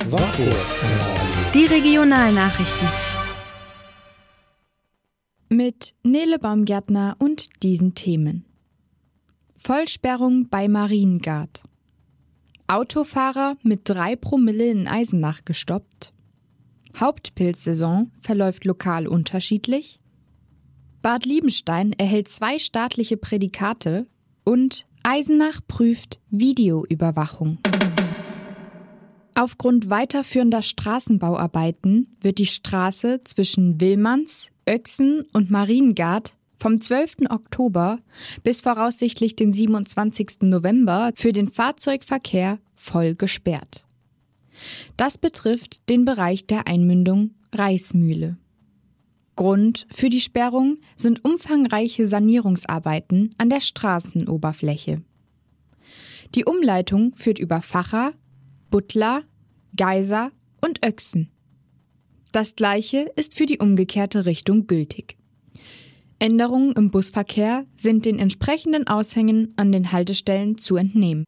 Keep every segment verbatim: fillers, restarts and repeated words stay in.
Die Regionalnachrichten. Mit Nele Baumgärtner und diesen Themen. Vollsperrung bei Mariengard. Autofahrer mit drei Promille in Eisenach gestoppt. Hauptpilzsaison verläuft lokal unterschiedlich. Bad Liebenstein erhält zwei staatliche Prädikate und Eisenach prüft Videoüberwachung. Aufgrund weiterführender Straßenbauarbeiten wird die Straße zwischen Willmanns, Oechsen und Mariengard vom zwölften Oktober bis voraussichtlich den siebenundzwanzigsten November für den Fahrzeugverkehr voll gesperrt. Das betrifft den Bereich der Einmündung Reismühle. Grund für die Sperrung sind umfangreiche Sanierungsarbeiten an der Straßenoberfläche. Die Umleitung führt über Vacha, Buttlar, Geisa und Oechsen. Das Gleiche ist für die umgekehrte Richtung gültig. Änderungen im Busverkehr sind den entsprechenden Aushängen an den Haltestellen zu entnehmen.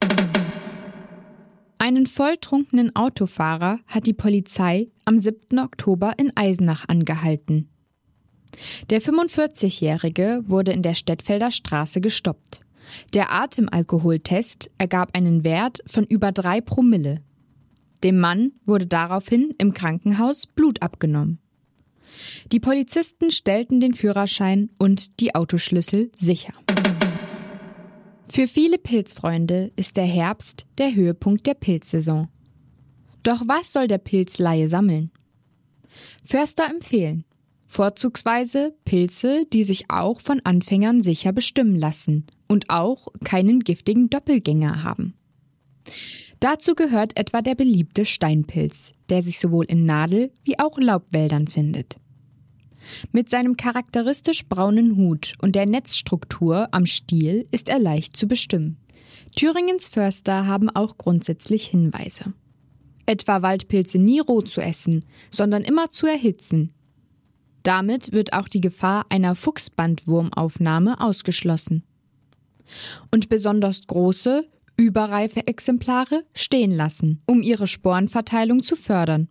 Einen volltrunkenen Autofahrer hat die Polizei am siebten Oktober in Eisenach angehalten. Der fünfundvierzigjährige wurde in der Stettfelder Straße gestoppt. Der Atemalkoholtest ergab einen Wert von über drei Promille. Dem Mann wurde daraufhin im Krankenhaus Blut abgenommen. Die Polizisten stellten den Führerschein und die Autoschlüssel sicher. Für viele Pilzfreunde ist der Herbst der Höhepunkt der Pilzsaison. Doch was soll der Pilzlaie sammeln? Förster empfehlen vorzugsweise Pilze, die sich auch von Anfängern sicher bestimmen lassen und auch keinen giftigen Doppelgänger haben. Dazu gehört etwa der beliebte Steinpilz, der sich sowohl in Nadel- wie auch Laubwäldern findet. Mit seinem charakteristisch braunen Hut und der Netzstruktur am Stiel ist er leicht zu bestimmen. Thüringens Förster haben auch grundsätzlich Hinweise. Etwa Waldpilze nie roh zu essen, sondern immer zu erhitzen. Damit wird auch die Gefahr einer Fuchsbandwurmaufnahme ausgeschlossen. Und besonders große, überreife Exemplare stehen lassen, um ihre Sporenverteilung zu fördern.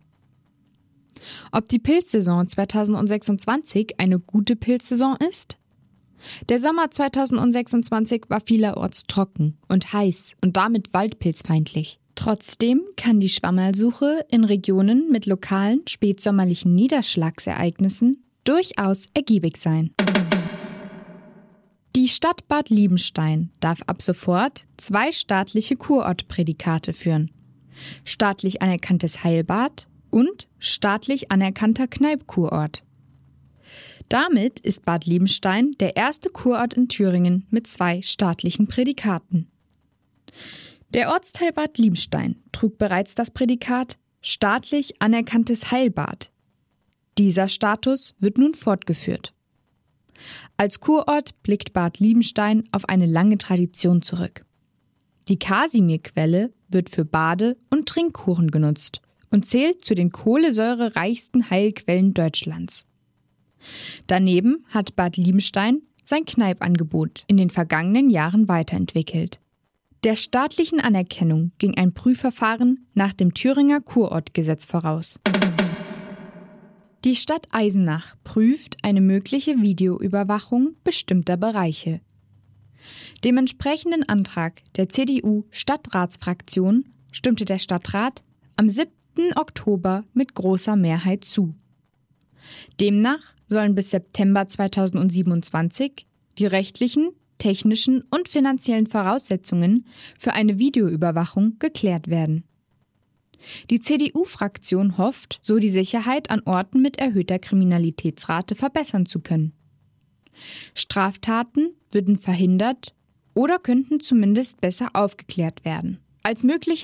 Ob die Pilzsaison zweitausendsechsundzwanzig eine gute Pilzsaison ist? Der Sommer zweitausendsechsundzwanzig war vielerorts trocken und heiß und damit waldpilzfeindlich. Trotzdem kann die Schwammerlsuche in Regionen mit lokalen spätsommerlichen Niederschlagsereignissen durchaus ergiebig sein. Die Stadt Bad Liebenstein darf ab sofort zwei staatliche Kurortprädikate führen: staatlich anerkanntes Heilbad und staatlich anerkannter Kneippkurort. Damit ist Bad Liebenstein der erste Kurort in Thüringen mit zwei staatlichen Prädikaten. Der Ortsteil Bad Liebenstein trug bereits das Prädikat staatlich anerkanntes Heilbad. Dieser Status wird nun fortgeführt. Als Kurort blickt Bad Liebenstein auf eine lange Tradition zurück. Die Kasimirquelle wird für Bade- und Trinkkuren genutzt und zählt zu den kohlensäurereichsten Heilquellen Deutschlands. Daneben hat Bad Liebenstein sein Kneipangebot in den vergangenen Jahren weiterentwickelt. Der staatlichen Anerkennung ging ein Prüfverfahren nach dem Thüringer Kurortgesetz voraus. Die Stadt Eisenach prüft eine mögliche Videoüberwachung bestimmter Bereiche. Dem entsprechenden Antrag der C D U-Stadtratsfraktion stimmte der Stadtrat am siebten Oktober mit großer Mehrheit zu. Demnach sollen bis September zweitausendsiebenundzwanzig die rechtlichen, technischen und finanziellen Voraussetzungen für eine Videoüberwachung geklärt werden. Die C D U-Fraktion hofft, so die Sicherheit an Orten mit erhöhter Kriminalitätsrate verbessern zu können. Straftaten würden verhindert oder könnten zumindest besser aufgeklärt werden. Als mögliche